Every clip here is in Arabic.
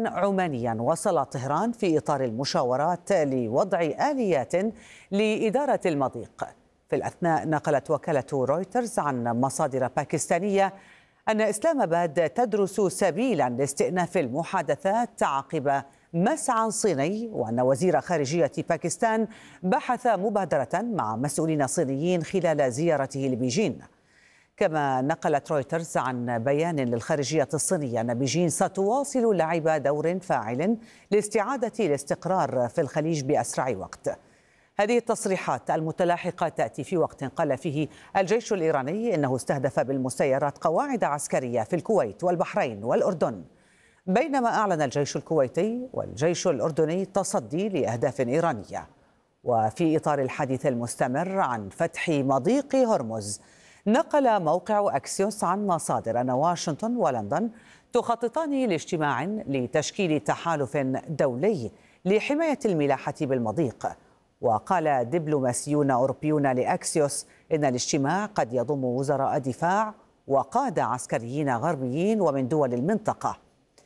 عمانيا وصل طهران في إطار المشاورات لوضع آليات لإدارة المضيق. في الأثناء نقلت وكالة رويترز عن مصادر باكستانية أن إسلام آباد تدرس سبيلا لاستئناف المحادثات عقب مسعى صيني، وأن وزير خارجية باكستان بحث مبادرة مع مسؤولين صينيين خلال زيارته لبيجين. كما نقلت رويترز عن بيان للخارجية الصينية أن بيجين ستواصل لعب دور فاعل لاستعادة الاستقرار في الخليج بأسرع وقت. هذه التصريحات المتلاحقة تأتي في وقت قال فيه الجيش الإيراني إنه استهدف بالمسيرات قواعد عسكرية في الكويت والبحرين والأردن، بينما أعلن الجيش الكويتي والجيش الأردني التصدي لأهداف إيرانية. وفي إطار الحديث المستمر عن فتح مضيق هرمز، نقل موقع أكسيوس عن مصادر أن واشنطن ولندن تخططان لاجتماع لتشكيل تحالف دولي لحماية الملاحة بالمضيق. وقال دبلوماسيون أوروبيون لأكسيوس إن الاجتماع قد يضم وزراء دفاع وقادة عسكريين غربيين ومن دول المنطقة.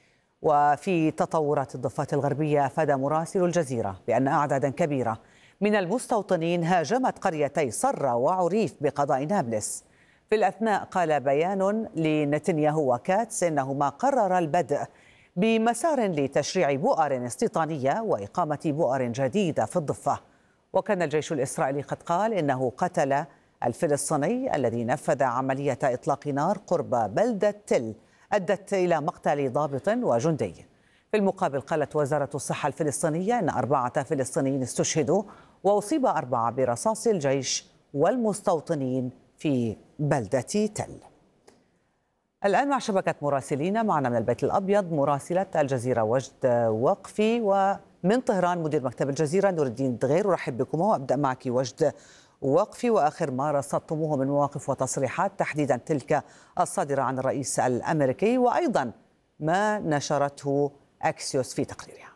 وفي تطورات الضفة الغربية، أفاد مراسل الجزيرة بأن أعدادا كبيرة من المستوطنين هاجمت قريتي صرة وعريف بقضاء نابلس. في الأثناء قال بيان لنتنياهو وكاتس إنهما قرر البدء بمسار لتشريع بؤر استيطانية وإقامة بؤر جديدة في الضفة. وكان الجيش الإسرائيلي قد قال إنه قتل الفلسطيني الذي نفذ عملية إطلاق نار قرب بلدة تل أدت إلى مقتل ضابط وجندي. في المقابل قالت وزارة الصحة الفلسطينية أن 4 فلسطينيين استشهدوا وأصيب 4 برصاص الجيش والمستوطنين في بلدة تل. الآن مع شبكة مراسلين، معنا من البيت الأبيض مراسلة الجزيرة وجد وقفي، ومن طهران مدير مكتب الجزيرة نور الدين دغير. أرحب بكم وأبدأ معك وجد وقفي، وآخر ما رصدتموه من مواقف وتصريحات تحديدا تلك الصادرة عن الرئيس الأمريكي، وأيضا ما نشرته أكسيوس في تقريرها.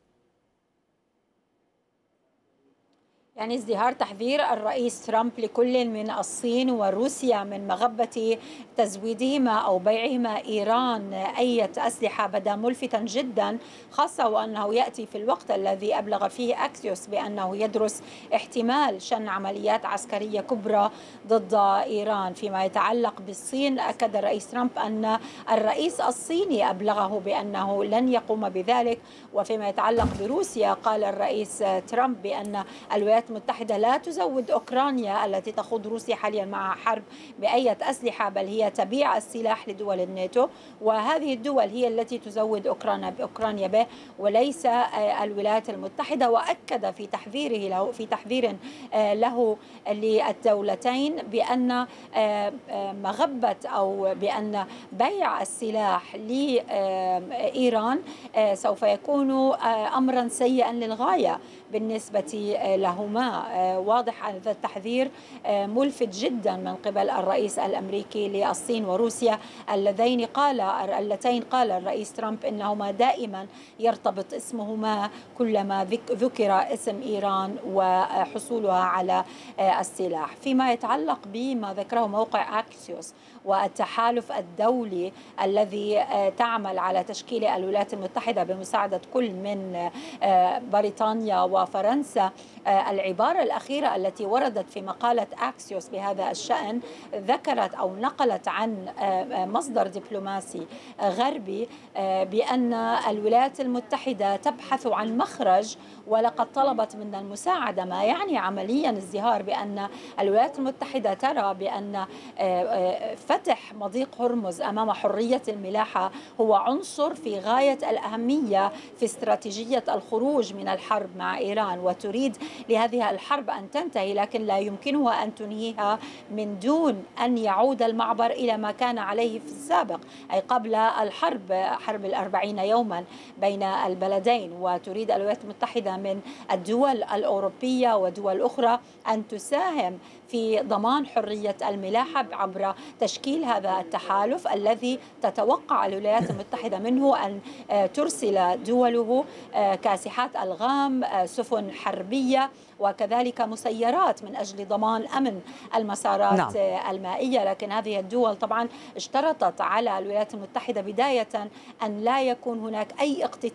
يعني ازدهار تحذير الرئيس ترامب لكل من الصين وروسيا من مغبة تزويدهما أو بيعهما إيران أي أسلحة بدا ملفتا جدا، خاصة وأنه يأتي في الوقت الذي أبلغ فيه أكسيوس بأنه يدرس احتمال شن عمليات عسكرية كبرى ضد إيران. فيما يتعلق بالصين، أكد الرئيس ترامب أن الرئيس الصيني أبلغه بأنه لن يقوم بذلك. وفيما يتعلق بروسيا، قال الرئيس ترامب بأن الولايات المتحدة لا تزود أوكرانيا التي تخوض روسيا حاليا مع حرب بأية أسلحة، بل هي تبيع السلاح لدول الناتو، وهذه الدول هي التي تزود أوكرانيا به وليس الولايات المتحدة. وأكد في تحذير له للدولتين بأن مغبة أو بأن بيع السلاح لإيران سوف يكون أمرا سيئا للغاية بالنسبة لهما. واضح أن هذا التحذير ملفت جدا من قبل الرئيس الأمريكي للصين وروسيا اللتين قال الرئيس ترامب إنهما دائما يرتبط اسمهما كلما ذكر اسم إيران وحصولها على السلاح. فيما يتعلق بما ذكره موقع أكسيوس والتحالف الدولي الذي تعمل على تشكيل الولايات المتحدة بمساعدة كل من بريطانيا وفرنسا، العبارة الأخيرة التي وردت في مقالة أكسيوس بهذا الشأن ذكرت أو نقلت عن مصدر دبلوماسي غربي بأن الولايات المتحدة تبحث عن مخرج ولقد طلبت منا المساعدة، ما يعني عمليا ازدهار بأن الولايات المتحدة ترى بأن فتح مضيق هرمز أمام حرية الملاحة هو عنصر في غاية الأهمية في استراتيجية الخروج من الحرب مع إيران، وتريد لهذه الحرب أن تنتهي، لكن لا يمكنها أن تنهيها من دون أن يعود المعبر إلى ما كان عليه في السابق، أي قبل الحرب، حرب 40 يوما بين البلدين. وتريد الولايات المتحدة من الدول الأوروبية ودول أخرى أن تساهم في ضمان حرية الملاحة عبر تشكيل هذا التحالف الذي تتوقع الولايات المتحدة منه أن ترسل دوله كاسحات ألغام، سفن حربية، وكذلك مسيرات من أجل ضمان أمن المسارات المائية. لكن هذه الدول طبعا اشترطت على الولايات المتحدة بداية أن لا يكون هناك أي اقتتال